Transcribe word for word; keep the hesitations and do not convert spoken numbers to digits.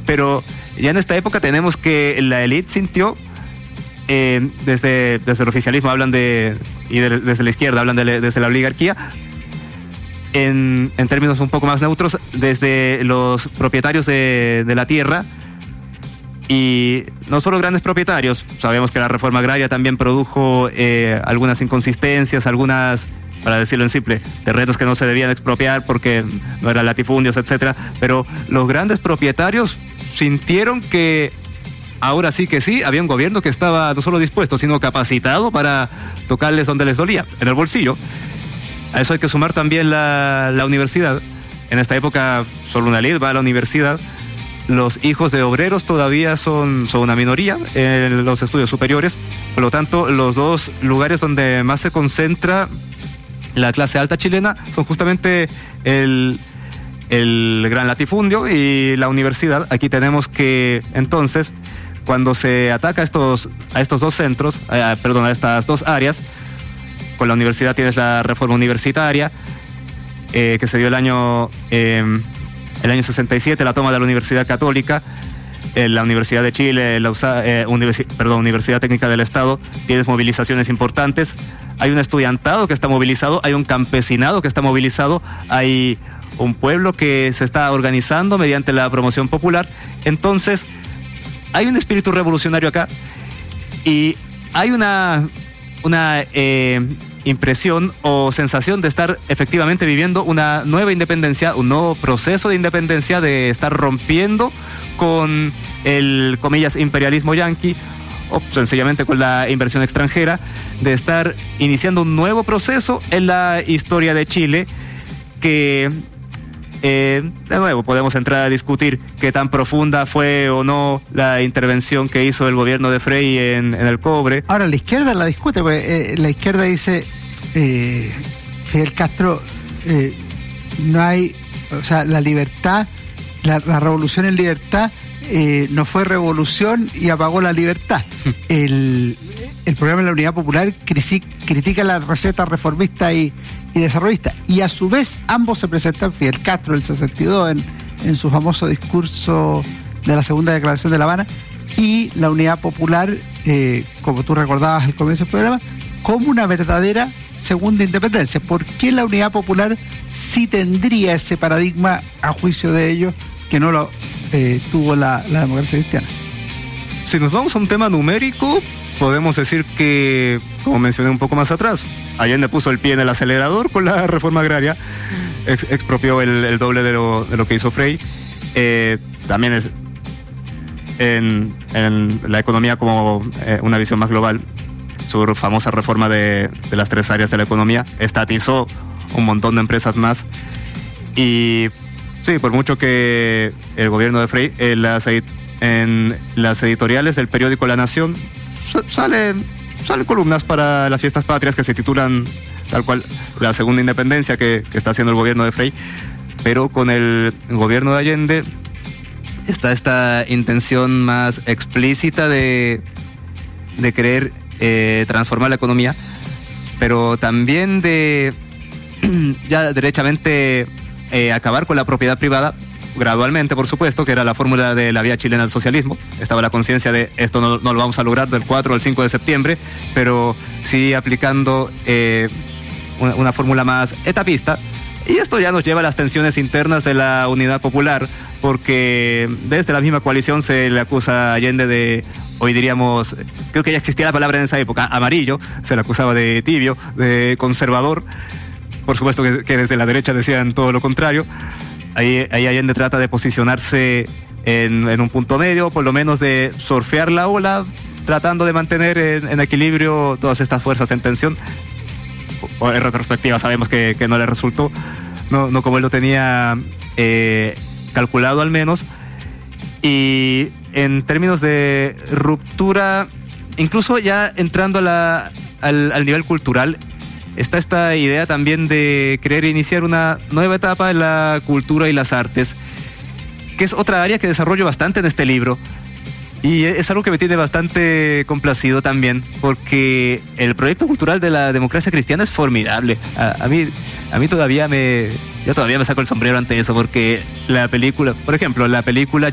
pero ya en esta época tenemos que la élite sintió, eh, desde, desde el oficialismo hablan de, y de, desde la izquierda hablan de, desde la oligarquía, en, en términos un poco más neutros, desde los propietarios de, de la tierra, y no solo grandes propietarios. Sabemos que la reforma agraria también produjo eh, algunas inconsistencias, algunas, para decirlo en simple, terrenos que no se debían expropiar porque no eran latifundios, etcétera. Pero los grandes propietarios sintieron que ahora sí que sí, había un gobierno que estaba no solo dispuesto, sino capacitado para tocarles donde les dolía, en el bolsillo. A eso hay que sumar también la, la universidad. En esta época solo una élite va a la universidad. Los hijos de obreros todavía son, son una minoría en los estudios superiores. Por lo tanto, los dos lugares donde más se concentra la clase alta chilena son justamente el, el gran latifundio y la universidad. Aquí tenemos que, entonces, cuando se ataca a estos, a estos dos centros, eh, perdón, a estas dos áreas, con la universidad tienes la reforma universitaria, eh, que se dio el año... Eh, El año sesenta y siete, la toma de la Universidad Católica, eh, la Universidad de Chile, la U S A, eh, Universi- perdón, Universidad Técnica del Estado, tienes movilizaciones importantes. Hay un estudiantado que está movilizado, hay un campesinado que está movilizado, hay un pueblo que se está organizando mediante la promoción popular. Entonces, hay un espíritu revolucionario acá y hay una, una eh, impresión o sensación de estar efectivamente viviendo una nueva independencia, un nuevo proceso de independencia, de estar rompiendo con el, comillas, imperialismo yanqui, o sencillamente con la inversión extranjera, de estar iniciando un nuevo proceso en la historia de Chile que, eh, de nuevo, podemos entrar a discutir qué tan profunda fue o no la intervención que hizo el gobierno de Frei en, en el cobre. Ahora, la izquierda la discute, porque eh, la izquierda dice, eh, Fidel Castro, eh, no hay, o sea, la libertad, la, la revolución en libertad, eh, no fue revolución y apagó la libertad. el, el programa de la Unidad Popular critica la receta reformista y, y desarrollista, y a su vez ambos se presentan, Fidel Castro el sesenta y dos en, en su famoso discurso de la segunda declaración de La Habana, y la Unidad Popular, eh, como tú recordabas al comienzo del programa, como una verdadera segunda independencia. ¿Por qué la Unidad Popular sí tendría ese paradigma, a juicio de ellos, que no lo eh, tuvo la, la democracia cristiana? Si nos vamos a un tema numérico, podemos decir que, como mencioné un poco más atrás, Allende puso el pie en el acelerador con la reforma agraria, ex, expropió el, el doble de lo, de lo que hizo Frei. Eh, también es en, en la economía como eh, una visión más global. Su famosa reforma de, de las tres áreas de la economía estatizó un montón de empresas más. Y sí, por mucho que el gobierno de Frei, en las, en las editoriales del periódico La Nación, salen, salen columnas para las fiestas patrias que se titulan tal cual la segunda independencia que, que está haciendo el gobierno de Frei. Pero con el gobierno de Allende está esta intención más explícita de, de querer eh, transformar la economía, pero también de ya derechamente eh, acabar con la propiedad privada, gradualmente, por supuesto, que era la fórmula de la vía chilena al socialismo. Estaba la conciencia de esto no, no lo vamos a lograr del cuatro al cinco de septiembre, pero sí aplicando eh, una, una fórmula más etapista. Y esto ya nos lleva a las tensiones internas de la Unidad Popular, porque desde la misma coalición se le acusa a Allende de, hoy diríamos, creo que ya existía la palabra en esa época, amarillo, se le acusaba de tibio, de conservador. Por supuesto que, que desde la derecha decían todo lo contrario. Ahí, ahí Allende trata de posicionarse en, en un punto medio, por lo menos de surfear la ola, tratando de mantener en, en equilibrio todas estas fuerzas en tensión. O en retrospectiva sabemos que, que no le resultó, no, no como él lo tenía eh, calculado al menos. Y en términos de ruptura, incluso ya entrando a la, al, al nivel cultural, está esta idea también de querer iniciar una nueva etapa en la cultura y las artes, que es otra área que desarrollo bastante en este libro. Y es algo que me tiene bastante complacido también, porque el proyecto cultural de la democracia cristiana es formidable. A, a mí, a mí todavía me, yo todavía me saco el sombrero ante eso, porque la película, por ejemplo, la película